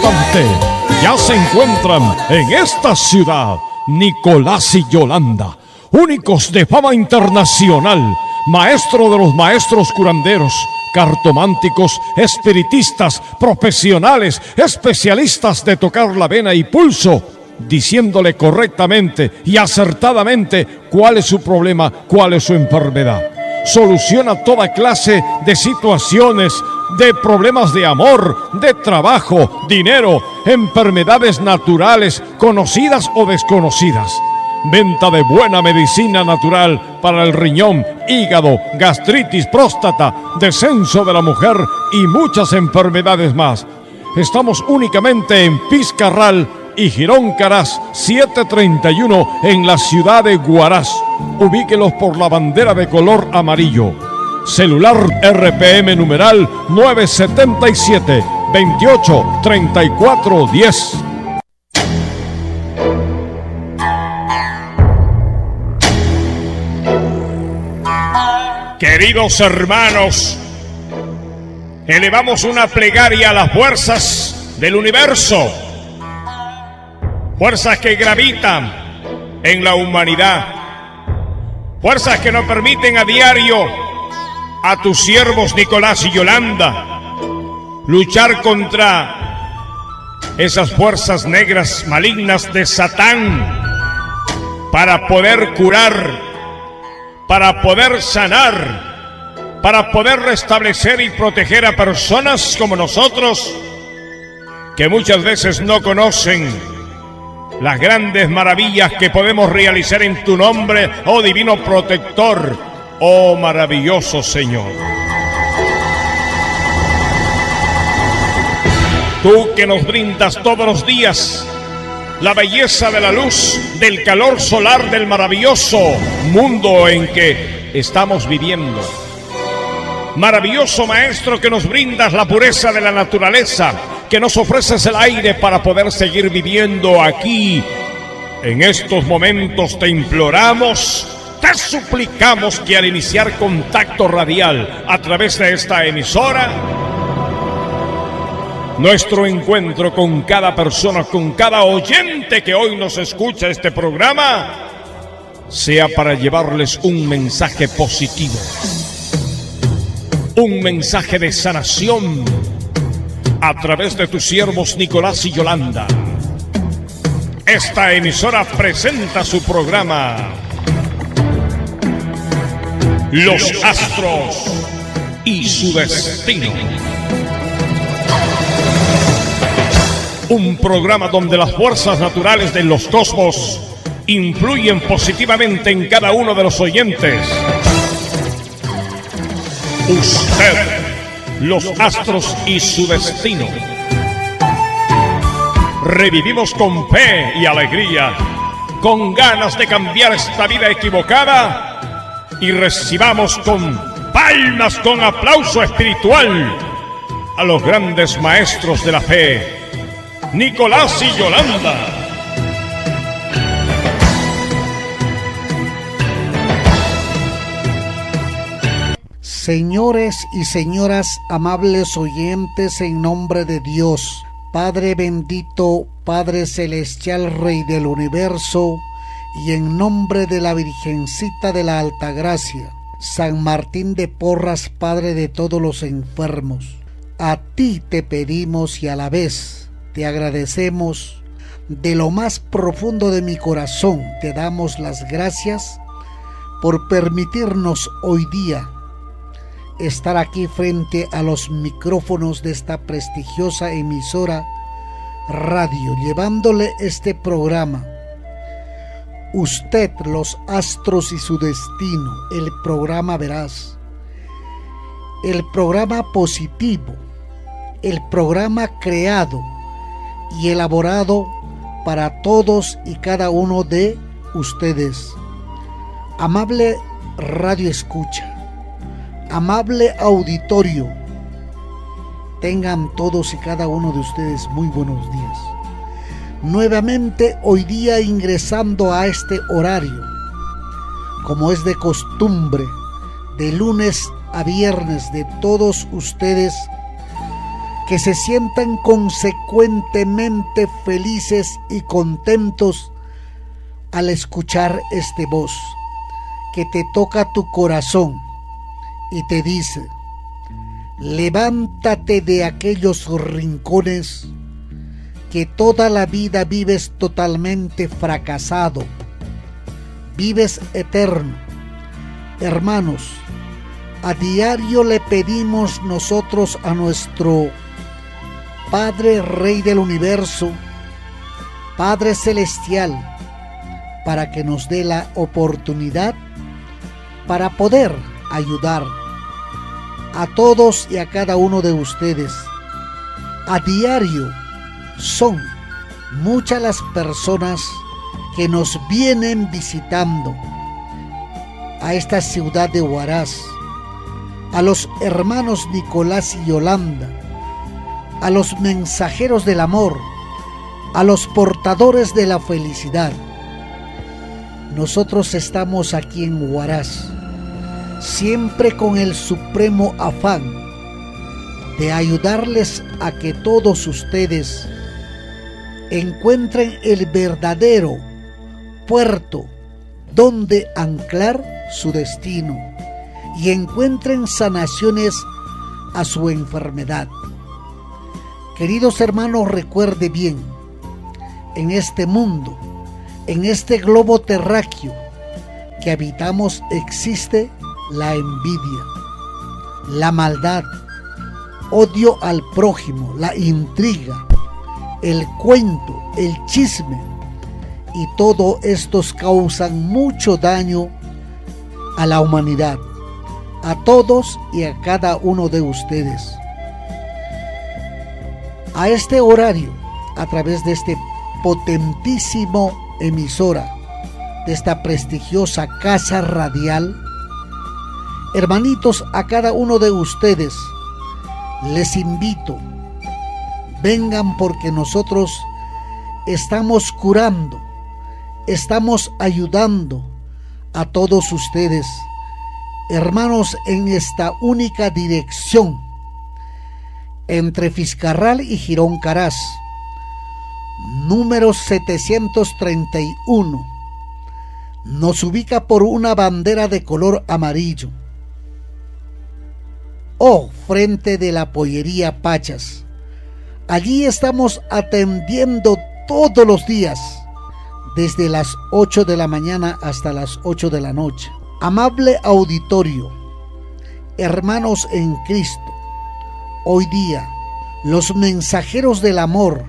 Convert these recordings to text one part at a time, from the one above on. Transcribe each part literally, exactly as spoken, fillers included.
instante ya se encuentran en esta ciudad Nicolás y Yolanda, únicos de fama internacional, maestro de los maestros curanderos, cartománticos, espiritistas, profesionales, especialistas de tocar la vena y pulso, diciéndole correctamente y acertadamente cuál es su problema, cuál es su enfermedad. Soluciona toda clase de situaciones, de problemas de amor, de trabajo, dinero, enfermedades naturales, conocidas o desconocidas. Venta de buena medicina natural para el riñón, hígado, gastritis, próstata, descenso de la mujer y muchas enfermedades más. Estamos únicamente en Piscarral y Girón Caraz setecientos treinta y uno en la ciudad de Huaraz. Ubíquelos por la bandera de color amarillo. Celular R P M numeral nueve siete siete, veintiocho, treinta y cuatro diez. Queridos hermanos, elevamos una plegaria a las fuerzas del universo, fuerzas que gravitan en la humanidad, fuerzas que nos permiten a diario a tus siervos Nicolás y Yolanda luchar contra esas fuerzas negras malignas de Satán para poder curar, para poder sanar, para poder restablecer y proteger a personas como nosotros que muchas veces no conocen las grandes maravillas que podemos realizar en tu nombre, oh divino protector, oh maravilloso Señor. Tú que nos brindas todos los días la belleza de la luz, del calor solar del maravilloso mundo en que estamos viviendo. Maravilloso Maestro que nos brindas la pureza de la naturaleza, que nos ofreces el aire para poder seguir viviendo aquí. En estos momentos te imploramos, te suplicamos que al iniciar contacto radial a través de esta emisora, nuestro encuentro con cada persona, con cada oyente que hoy nos escucha este programa, sea para llevarles un mensaje positivo, un mensaje de sanación a través de tus siervos Nicolás y Yolanda. Esta emisora presenta su programa Los Astros y su Destino. Un programa donde las fuerzas naturales de los cosmos influyen positivamente en cada uno de los oyentes. Usted, los astros y su destino. Revivimos con fe y alegría, con ganas de cambiar esta vida equivocada, y recibamos con palmas, con aplauso espiritual a los grandes maestros de la fe, Nicolás y Yolanda. Señores y señoras, amables oyentes, en nombre de Dios, Padre bendito, Padre celestial, Rey del universo, y en nombre de la Virgencita de la Altagracia, San Martín de Porras, Padre de todos los enfermos, a ti te pedimos y a la vez te agradecemos de lo más profundo de mi corazón. Te damos las gracias por permitirnos hoy día estar aquí frente a los micrófonos de esta prestigiosa emisora radio, llevándole este programa. Usted, los astros y su destino, el programa veraz, el programa positivo, el programa creado y elaborado para todos y cada uno de ustedes. Amable radio escucha, amable auditorio, tengan todos y cada uno de ustedes muy buenos días. Nuevamente hoy día ingresando a este horario, como es de costumbre, de lunes a viernes, de todos ustedes que se sientan consecuentemente felices y contentos al escuchar este voz que te toca tu corazón y te dice: levántate de aquellos rincones que toda la vida vives totalmente fracasado, vives eterno. Hermanos, a diario le pedimos nosotros a nuestro Padre Rey del Universo, Padre Celestial, para que nos dé la oportunidad para poder ayudar a todos y a cada uno de ustedes. A diario son muchas las personas que nos vienen visitando a esta ciudad de Huaraz, a los hermanos Nicolás y Yolanda, a los mensajeros del amor, a los portadores de la felicidad. Nosotros estamos aquí en Huaraz, siempre con el supremo afán de ayudarles a que todos ustedes encuentren el verdadero puerto donde anclar su destino y encuentren sanaciones a su enfermedad. Queridos hermanos, recuerde bien, en este mundo, en este globo terráqueo que habitamos, existe la envidia, la maldad, odio al prójimo, la intriga, el cuento, el chisme, y todo estos causan mucho daño a la humanidad, a todos y a cada uno de ustedes. A este horario, a través de este potentísimo emisora, de esta prestigiosa casa radial, hermanitos, a cada uno de ustedes les invito, vengan, porque nosotros estamos curando, estamos ayudando a todos ustedes, hermanos, en esta única dirección, entre Fiscarral y Girón Caraz, número setecientos treinta y uno. Nos ubica por una bandera de color amarillo. O frente de la pollería Pachas. Allí estamos atendiendo todos los días, desde las ocho de la mañana hasta las ocho de la noche. Amable auditorio, hermanos en Cristo, hoy día los mensajeros del amor,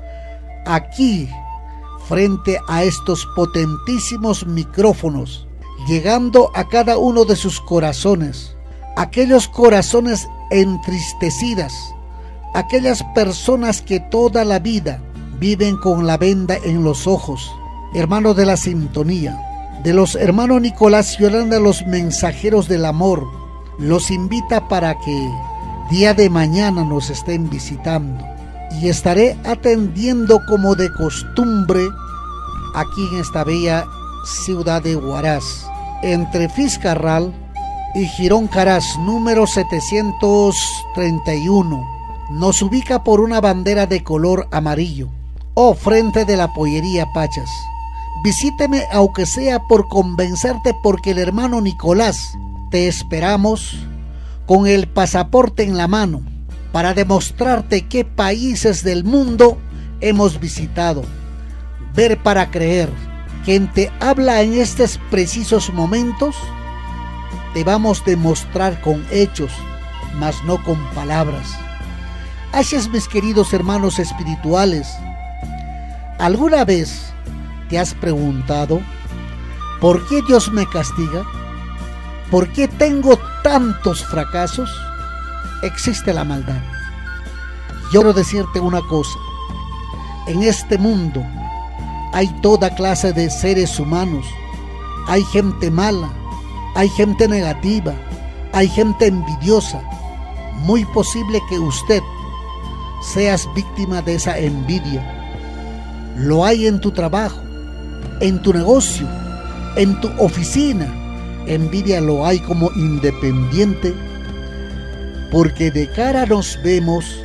aquí frente a estos potentísimos micrófonos, llegando a cada uno de sus corazones, aquellos corazones entristecidas, aquellas personas que toda la vida viven con la venda en los ojos, hermanos de la sintonía, de los hermanos Nicolás y Yolanda, los mensajeros del amor, los invita para que día de mañana nos estén visitando, y estaré atendiendo como de costumbre aquí en esta bella ciudad de Huaraz, entre Fiscarral y Girón Caraz, número setecientos treinta y uno. Nos ubica por una bandera de color amarillo, o frente de la pollería Pachas. Visíteme, aunque sea por convencerte, porque el hermano Nicolás te esperamos con el pasaporte en la mano para demostrarte qué países del mundo hemos visitado. Ver para creer. Quien te habla en estos precisos momentos te vamos a demostrar con hechos, mas no con palabras. Así es, mis queridos hermanos espirituales, ¿alguna vez te has preguntado por qué Dios me castiga? ¿Por qué tengo tantos fracasos? Existe la maldad. Yo quiero decirte una cosa: en este mundo hay toda clase de seres humanos. Hay gente mala, hay gente negativa, hay gente envidiosa. Muy posible que usted seas víctima de esa envidia. Lo hay en tu trabajo, en tu negocio, en tu oficina. Envidia lo hay como independiente, porque de cara nos vemos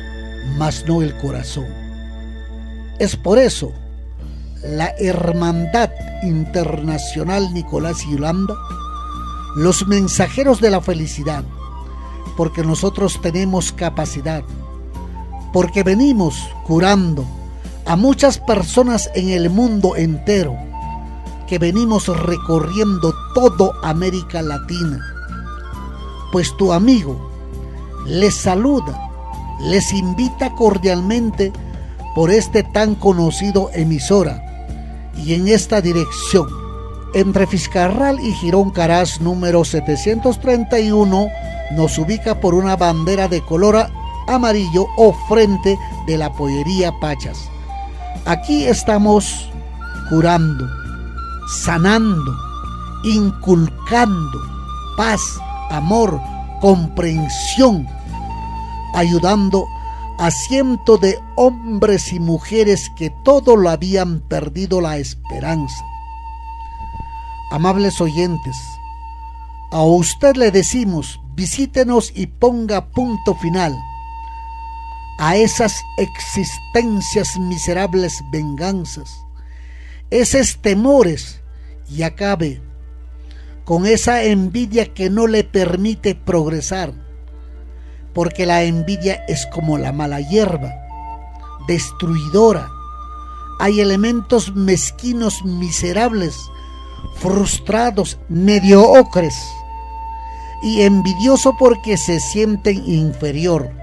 mas no el corazón. Es por eso la Hermandad Internacional Nicolás y Yolanda, los mensajeros de la felicidad, porque nosotros tenemos capacidad, porque venimos curando a muchas personas en el mundo entero, que venimos recorriendo toda América Latina. Pues tu amigo les saluda, les invita cordialmente por este tan conocido emisora y en esta dirección, entre Fiscarral y Girón Caraz número setecientos treinta y uno, nos ubica por una bandera de color amarillo o frente de la pollería Pachas. Aquí estamos curando, sanando, inculcando paz, amor, comprensión, ayudando a cientos de hombres y mujeres que todo lo habían perdido la esperanza. Amables oyentes, a usted le decimos, visítenos y ponga punto final a esas existencias miserables venganzas, esos temores, y acabe con esa envidia que no le permite progresar, porque la envidia es como la mala hierba, destruidora. Hay elementos mezquinos, miserables, frustrados, mediocres y envidioso porque se sienten inferior.